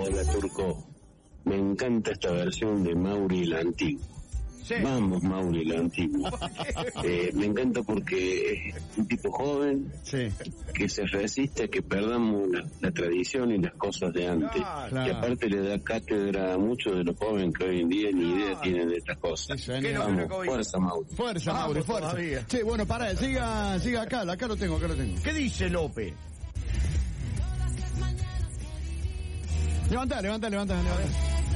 Hola, Turco. Me encanta esta versión de Mauri el Antiguo. Sí. Vamos, Mauri el Antiguo. Me encanta porque es un tipo joven que se resiste a que perdamos la tradición y las cosas de antes. Claro. Y aparte le da cátedra a muchos de los jóvenes que hoy en día ni idea tienen de estas cosas. Vamos, fuerza, Mauri. Fuerza, Mauri, fuerza. Todavía. Sí, bueno, pará, siga acá lo tengo. ¿Qué dice López? Levantá.